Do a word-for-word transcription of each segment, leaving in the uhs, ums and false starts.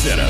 Center.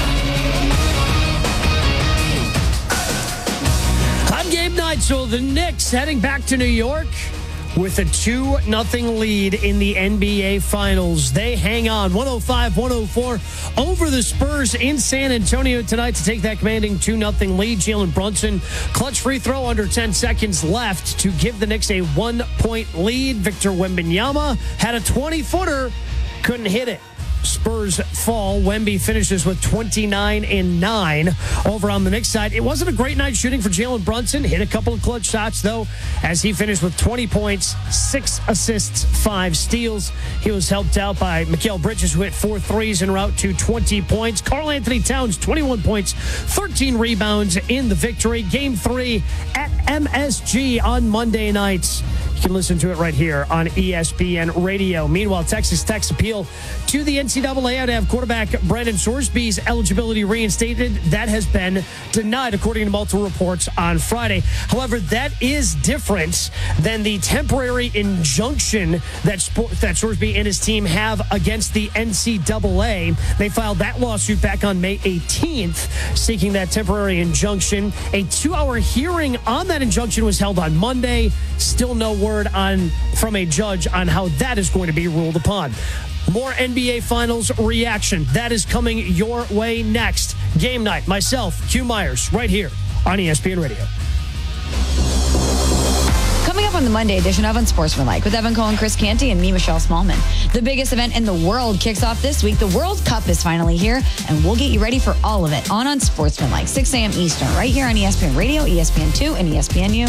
I'm Gabe Neitzel. The Knicks heading back to New York with a two nothing lead in the N B A Finals. They hang on one oh five one oh four over the Spurs in San Antonio tonight to take that commanding two nothing lead. Jalen Brunson, clutch free throw under ten seconds left to give the Knicks a one-point lead. Victor Wembanyama had a twenty-footer, couldn't hit it. Spurs fall. Wemby finishes with twenty-nine and nine over on the Knicks side. It wasn't a great night shooting for Jalen Brunson. Hit a couple of clutch shots, though, as he finished with twenty points, six assists, five steals. He was helped out by Mikal Bridges, who hit four threes en route to twenty points. Karl Anthony Towns, twenty-one points, thirteen rebounds in the victory. Game three at M S G on Monday nights. You can listen to it right here on E S P N Radio. Meanwhile, Texas Tech's appeal to the N C double A to have quarterback Brandon Sorsby's eligibility reinstated. That has been denied, according to multiple reports on Friday. However, that is different than the temporary injunction that, that Sorsby and his team have against the N C double A. They filed that lawsuit back on May eighteenth, seeking that temporary injunction. A two-hour hearing on that injunction was held on Monday. Still no word on from a judge on how that is going to be ruled upon. More N B A Finals reaction. That is coming your way next. Game night. Myself, Q Myers, right here on E S P N Radio. Coming up on the Monday edition of Unsportsmanlike with Evan Cohen, Chris Canty, and me, Michelle Smallman. The biggest event in the world kicks off this week. The World Cup is finally here, and we'll get you ready for all of it on Unsportsmanlike, six a.m. Eastern, right here on E S P N Radio, E S P N two, and E S P N U.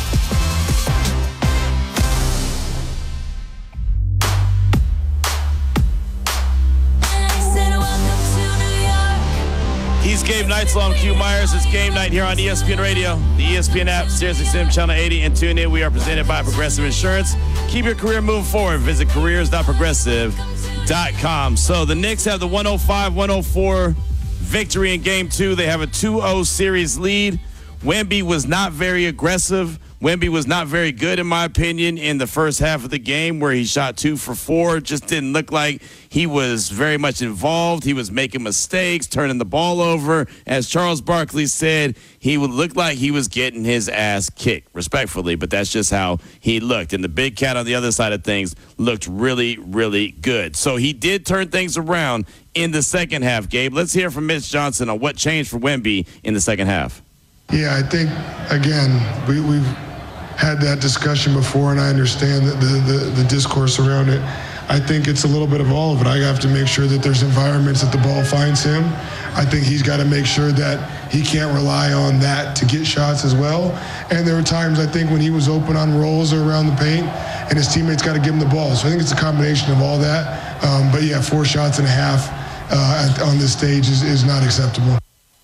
He's Gabe Neitzel. I'm Q Myers. It's game night here on E S P N Radio, the E S P N app, SiriusXM Channel eighty, and tune in. We are presented by Progressive Insurance. Keep your career moving forward. Visit careers dot progressive dot com. So the Knicks have the one oh five one oh four victory in game two. They have a two oh series lead. Wemby was not very aggressive. Wemby was not very good, in my opinion, in the first half of the game where he shot two for four. Just didn't look like he was very much involved. He was making mistakes, turning the ball over. As Charles Barkley said, he would look like he was getting his ass kicked, respectfully, but that's just how he looked. And the big cat on the other side of things looked really, really good. So he did turn things around in the second half, Gabe. Let's hear from Mitch Johnson on what changed for Wemby in the second half. Yeah, I think, again, we, we've had that discussion before, and I understand the, the, the, the discourse around it. I think it's a little bit of all of it. I have to make sure that there's environments that the ball finds him. I think he's got to make sure that he can't rely on that to get shots as well. And there were times, I think, when he was open on rolls or around the paint, and his teammates got to give him the ball. So I think it's a combination of all that. Um, but, yeah, four shots and a half uh, at, on this stage is, is not acceptable.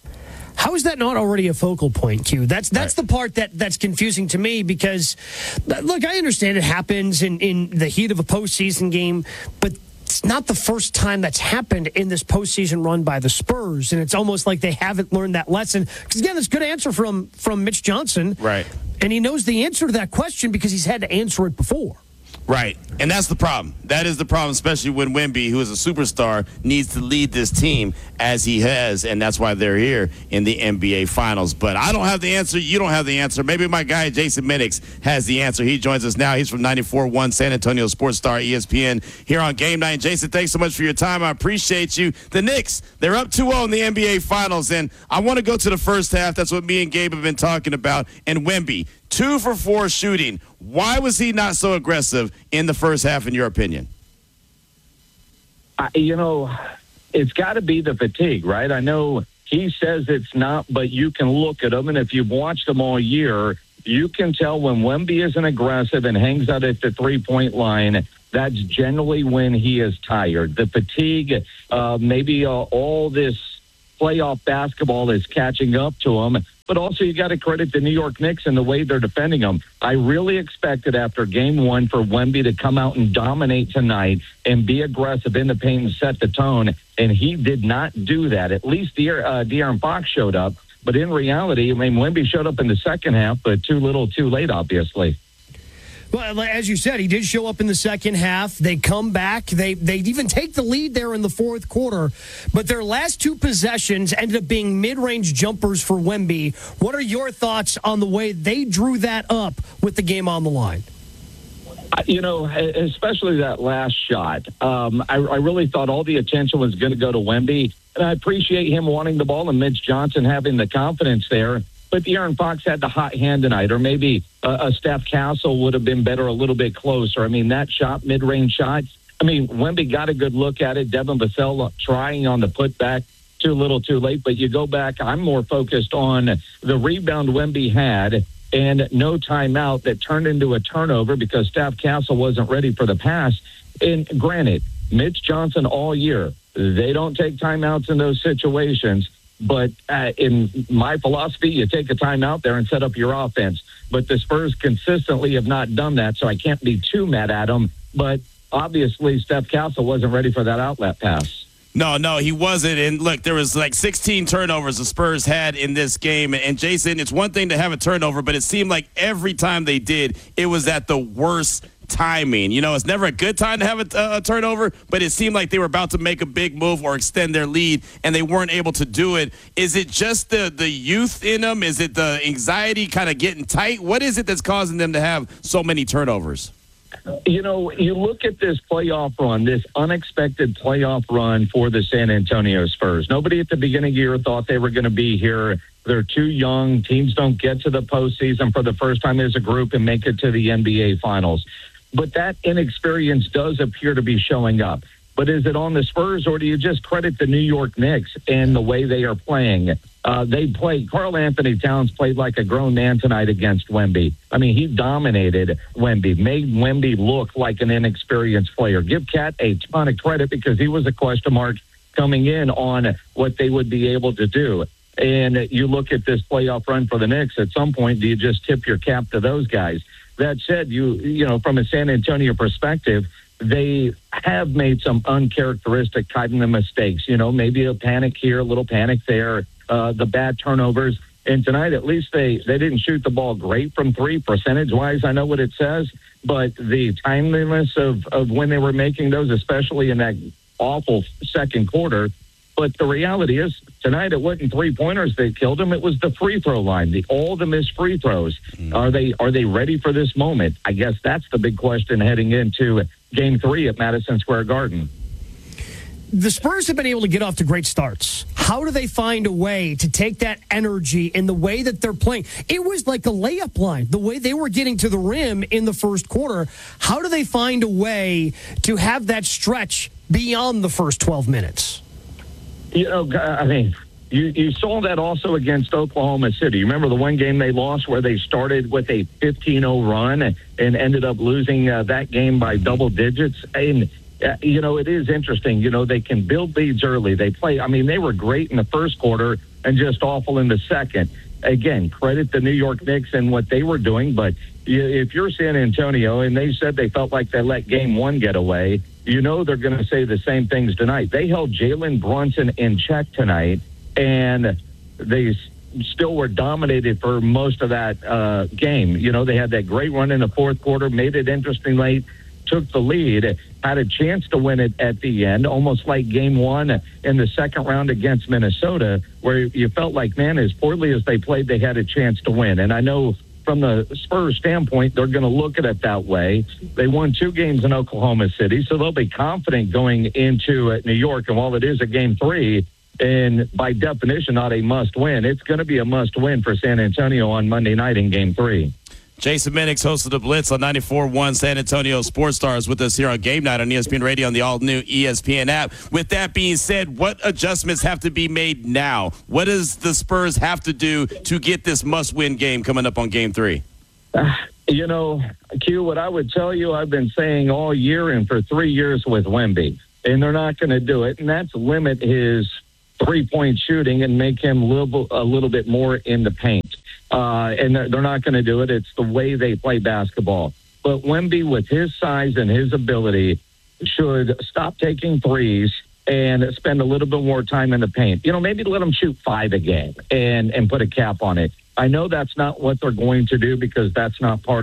How is that not already a focal point, Q? That's that's right. The part that, that's confusing to me because, look, I understand it happens in, in the heat of a postseason game, but it's not the first time that's happened in this postseason run by the Spurs, and it's almost like they haven't learned that lesson. Because, again, that's a good answer from, from Mitch Johnson. Right. And he knows the answer to that question because he's had to answer it before. Right, and that's the problem. That is the problem, especially when Wemby, who is a superstar, needs to lead this team as he has, and that's why they're here in the N B A Finals. But I don't have the answer. You don't have the answer. Maybe my guy, Jason Minix, has the answer. He joins us now. He's from ninety-four point one San Antonio Sports Star, E S P N, here on Game Night. Jason, thanks so much for your time. I appreciate you. The Knicks, they're up two oh in the N B A Finals, and I want to go to the first half. That's what me and Gabe have been talking about. And Wemby, two for four shooting. Why was he not so aggressive in the first half, in your opinion? I, you know, it's got to be the fatigue, right? I know he says it's not, but you can look at him, and if you've watched him all year, you can tell when Wemby isn't aggressive and hangs out at the three-point line, that's generally when he is tired. The fatigue, uh, maybe uh, all this playoff basketball is catching up to him. But also, you got to credit the New York Knicks and the way they're defending them. I really expected after game one for Wemby to come out and dominate tonight and be aggressive in the paint and set the tone, and he did not do that. At least De- uh, De'Aaron Fox showed up, but in reality, I mean, Wemby showed up in the second half, but too little, too late, obviously. Well, as you said, he did show up in the second half. They come back. They they even take the lead there in the fourth quarter. But their last two possessions ended up being mid-range jumpers for Wemby. What are your thoughts on the way they drew that up with the game on the line? You know, especially that last shot. Um, I, I really thought all the attention was going to go to Wemby. And I appreciate him wanting the ball and Mitch Johnson having the confidence there. But De'Aaron Fox had the hot hand tonight, or maybe uh, a Steph Castle would have been better a little bit closer. I mean, that shot, mid-range shot, I mean, Wemby got a good look at it. Devin Vassell trying on the putback, too little too late. But you go back, I'm more focused on the rebound Wemby had and no timeout that turned into a turnover because Steph Castle wasn't ready for the pass. And granted, Mitch Johnson all year, they don't take timeouts in those situations. But uh, in my philosophy, you take a timeout there and set up your offense. But the Spurs consistently have not done that, so I can't be too mad at them. But obviously, Steph Castle wasn't ready for that outlet pass. No, no, he wasn't. And look, there was like sixteen turnovers the Spurs had in this game. And Jason, it's one thing to have a turnover, but it seemed like every time they did, it was at the worst timing. You know, it's never a good time to have a, a turnover, but it seemed like they were about to make a big move or extend their lead, and they weren't able to do it. Is it just the, the youth in them? Is it the anxiety kind of getting tight? What is it that's causing them to have so many turnovers? You know, you look at this playoff run, this unexpected playoff run for the San Antonio Spurs. Nobody at the beginning of the year thought they were going to be here. They're too young. Teams don't get to the postseason for the first time as a group and make it to the N B A Finals. But that inexperience does appear to be showing up. But is it on the Spurs, or do you just credit the New York Knicks and the way they are playing? Uh, they played, Karl Anthony Towns played like a grown man tonight against Wemby. I mean, he dominated Wemby, made Wemby look like an inexperienced player. Give Cat a ton of credit because he was a question mark coming in on what they would be able to do. And you look at this playoff run for the Knicks, at some point, do you just tip your cap to those guys? That said, you you know, from a San Antonio perspective, they have made some uncharacteristic kind of mistakes. You know, maybe a panic here, a little panic there, uh, the bad turnovers. And tonight, at least they, they didn't shoot the ball great from three. Percentage-wise, I know what it says. But the timeliness of, of when they were making those, especially in that awful second quarter. But the reality is, tonight it wasn't three-pointers that killed them. It was the free throw line, the all the missed free throws. Mm. Are they are they ready for this moment? I guess that's the big question heading into Game three at Madison Square Garden. The Spurs have been able to get off to great starts. How do they find a way to take that energy in the way that they're playing? It was like a layup line, the way they were getting to the rim in the first quarter. How do they find a way to have that stretch beyond the first twelve minutes? You know, I mean, you, you saw that also against Oklahoma City. You remember the one game they lost where they started with a fifteen oh run and, and ended up losing uh, that game by double digits? And, uh, you know, it is interesting. You know, they can build leads early. They play, I mean, they were great in the first quarter and just awful in the second. Again, credit the New York Knicks and what they were doing. But if you're San Antonio, and they said they felt like they let game one get away, you know they're going to say the same things tonight. They held Jalen Brunson in check tonight, and they still were dominated for most of that uh, game. You know, they had that great run in the fourth quarter, made it interesting late, took the lead, had a chance to win it at the end, almost like game one in the second round against Minnesota, where you felt like, man, as poorly as they played, they had a chance to win. And I know from the Spurs standpoint, they're going to look at it that way. They won two games in Oklahoma City, so they'll be confident going into uh, New York. And while it is a game three, and by definition not a must-win, it's going to be a must-win for San Antonio on Monday night in game three. Jason Minix, host of The Blitz on ninety-four point one San Antonio Sports Stars, with us here on Game Night on E S P N Radio on the all-new E S P N app. With that being said, what adjustments have to be made now? What does the Spurs have to do to get this must-win game coming up on Game three? Uh, you know, Q, what I would tell you I've been saying all year and for three years with Wemby, and they're not going to do it, and that's limit his three-point shooting and make him a little, a little bit more in the paint. Uh, and they're, they're not going to do it. It's the way they play basketball. But Wemby, with his size and his ability, should stop taking threes and spend a little bit more time in the paint. You know, maybe let him shoot five a game and, and put a cap on it. I know that's not what they're going to do because that's not part of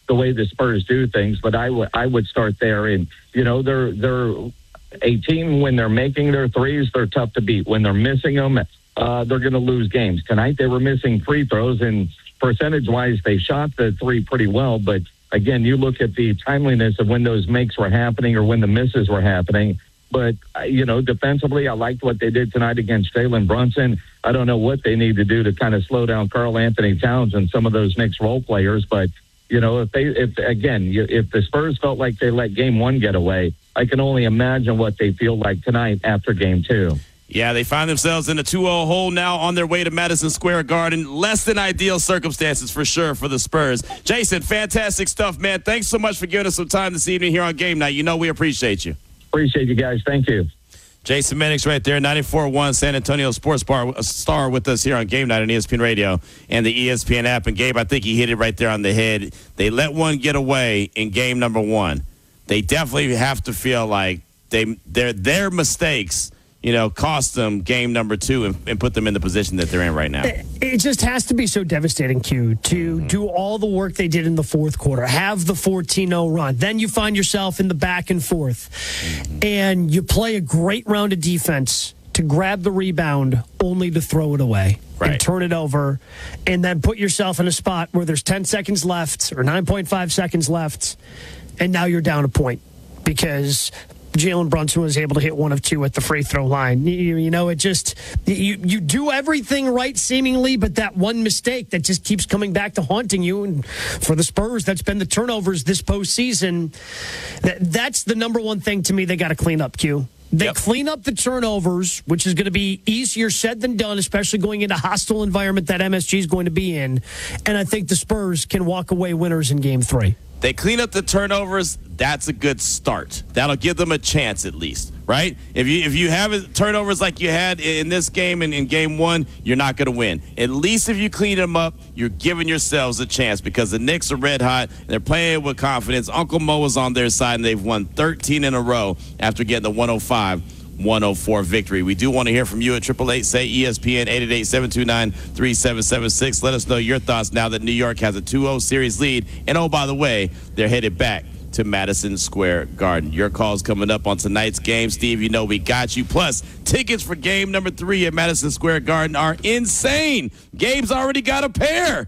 the way the Spurs do things, but I would I would start there. And you know, they're they're a team when they're making their threes, they're tough to beat. When they're missing them, uh, they're going to lose games. Tonight they were missing free throws, and percentage wise, they shot the three pretty well. But again, you look at the timeliness of when those makes were happening or when the misses were happening. But, you know, defensively, I liked what they did tonight against Jalen Brunson. I don't know what they need to do to kind of slow down Karl Anthony Towns and some of those Knicks role players. But, you know, if they, if again, if the Spurs felt like they let game one get away, I can only imagine what they feel like tonight after game two. Yeah, they find themselves in a two oh hole now on their way to Madison Square Garden. Less than ideal circumstances for sure for the Spurs. Jason, fantastic stuff, man. Thanks so much for giving us some time this evening here on Game Night. You know we appreciate you. Appreciate you guys. Thank you. Jason Minix right there, ninety-four point one San Antonio Sports Bar, a star with us here on Game Night on E S P N Radio and the E S P N app. And Gabe, I think he hit it right there on the head. They let one get away in game number one. They definitely have to feel like they their their mistakes, you know, cost them game number two and, and put them in the position that they're in right now. It just has to be so devastating, Q, to mm-hmm. do all the work they did in the fourth quarter, have the fourteen oh run. Then you find yourself in the back and forth, mm-hmm. and you play a great round of defense to grab the rebound only to throw it away right. and turn it over, and then put yourself in a spot where there's ten seconds left or nine point five seconds left, and now you're down a point because Jalen Brunson was able to hit one of two at the free throw line. You, you know, it just, you, you do everything right seemingly, but that one mistake that just keeps coming back to haunting you. And for the Spurs, that's been the turnovers this postseason. That, that's the number one thing to me they got to clean up, Q. They yep. clean up the turnovers, which is going to be easier said than done, especially going into a hostile environment that M S G is going to be in. And I think the Spurs can walk away winners in game three. They clean up the turnovers. That's a good start. That'll give them a chance at least, right? If you if you have turnovers like you had in this game and in game one, you're not going to win. At least if you clean them up, you're giving yourselves a chance because the Knicks are red hot. And they're playing with confidence. Uncle Mo is on their side, and they've won thirteen in a row after getting the one oh five one oh four victory. We do want to hear from you at triple eight say E S P N, eight eight eight, seven two nine, three seven seven six. Let us know your thoughts now that New York has a two oh series lead. And oh, by the way, they're headed back to Madison Square Garden. Your call's coming up on tonight's game. Steve, you know we got you. Plus, tickets for game number three at Madison Square Garden are insane. Gabe's already got a pair.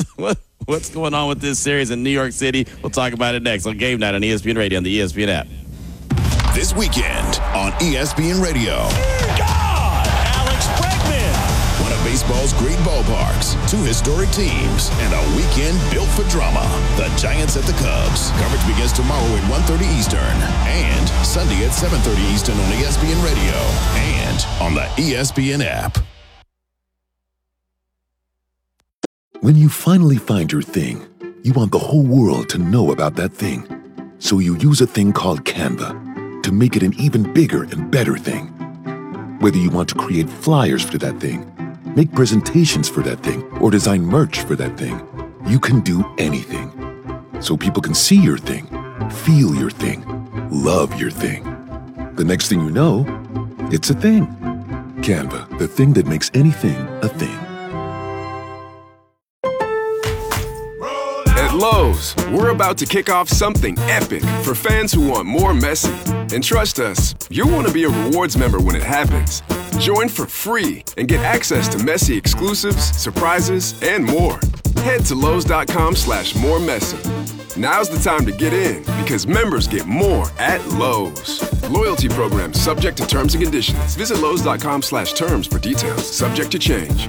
What's going on with this series in New York City? We'll talk about it next on Game Night on E S P N Radio and the E S P N app. This weekend on E S P N Radio. God! Alex Bregman! One of baseball's great ballparks, two historic teams, and a weekend built for drama. The Giants at the Cubs. Coverage begins tomorrow at one thirty Eastern and Sunday at seven thirty Eastern on E S P N Radio and on the E S P N app. When you finally find your thing, you want the whole world to know about that thing. So you use a thing called Canva to make it an even bigger and better thing. Whether you want to create flyers for that thing, make presentations for that thing, or design merch for that thing, you can do anything. So people can see your thing, feel your thing, love your thing. The next thing you know, it's a thing. Canva, the thing that makes anything a thing. At Lowe's, we're about to kick off something epic for fans who want more messy. And trust us, you'll want to be a rewards member when it happens. Join for free and get access to messy exclusives, surprises, and more. Head to Lowe's.com slash more messy. Now's the time to get in because members get more at Lowe's. Loyalty program subject to terms and conditions. Visit Lowe's.com slash terms for details. Subject to change.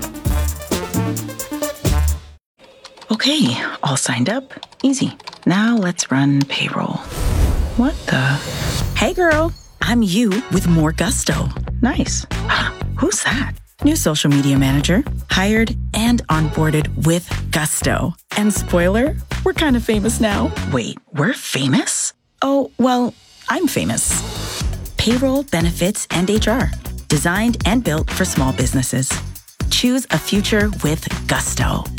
Okay, all signed up. Easy. Now let's run payroll. What the? Hey girl, I'm you with more gusto. Nice. Who's that? New social media manager, hired and onboarded with gusto. And spoiler, we're kind of famous now. Wait, we're famous? Oh, well, I'm famous. Payroll, benefits, and H R. Designed and built for small businesses. Choose a future with gusto.